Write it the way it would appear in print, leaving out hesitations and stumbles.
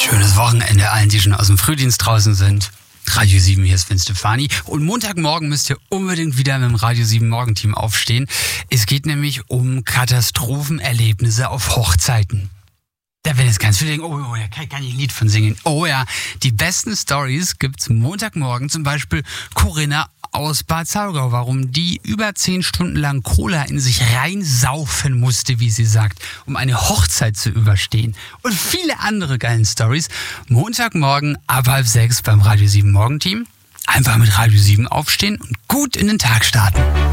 Schönes Wochenende allen, die schon aus dem Frühdienst draußen sind. Radio 7, hier ist Sven Stefani. Und Montagmorgen müsst ihr unbedingt wieder mit dem Radio 7 Morgenteam aufstehen. Es geht nämlich um Katastrophenerlebnisse auf Hochzeiten. Da werden jetzt ganz viele denken, oh, da kann ich ein Lied von singen. Oh ja, die besten Stories gibt's Montagmorgen. Zum Beispiel Corinna aus Bad Saulgau, warum die über 10 Stunden lang Cola in sich reinsaufen musste, wie sie sagt, um eine Hochzeit zu überstehen. Und viele andere geilen Stories. Montagmorgen ab 5:30 beim Radio 7 Morgenteam. Einfach mit Radio 7 aufstehen und gut in den Tag starten.